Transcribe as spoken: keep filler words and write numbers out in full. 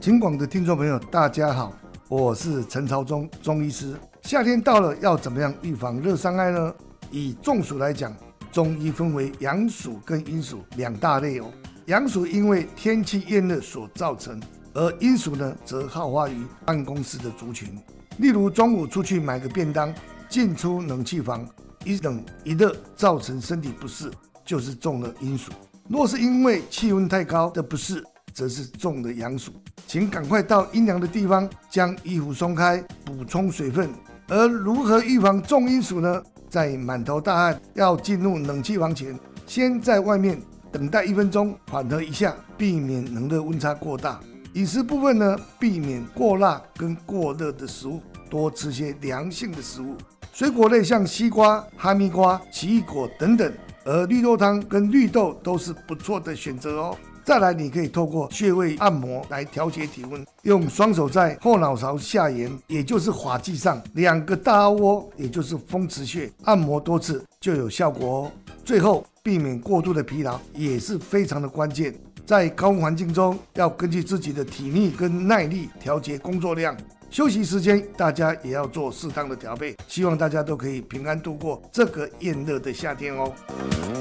警广的听众朋友大家好，我是陈朝忠中医师。夏天到了，要怎么样预防热伤害呢？以中暑来讲，中医分为阳暑跟阴暑两大类哦。阳暑因为天气炎热所造成，而阴暑呢则好发于办公室的族群。例如中午出去买个便当，进出冷气房，一冷一热造成身体不适，就是中了阴暑。若是因为气温太高的不适，则是中了阳暑。请赶快到阴凉的地方，将衣服松开，补充水分。而如何预防中阴暑呢？在满头大汗要进入冷气房前，先在外面等待一分钟，缓和一下，避免冷热温差过大。饮食部分呢，避免过辣跟过热的食物，多吃些凉性的食物。水果类像西瓜、哈密瓜、奇异果等等，而绿豆汤跟绿豆都是不错的选择哦。再来，你可以透过穴位按摩来调节体温，用双手在后脑勺下沿，也就是发际上两个大窝，也就是风池穴，按摩多次就有效果哦。最后，避免过度的疲劳也是非常的关键。在高温环境中，要根据自己的体力跟耐力调节工作量。休息时间，大家也要做适当的调配。希望大家都可以平安度过这个炎热的夏天哦。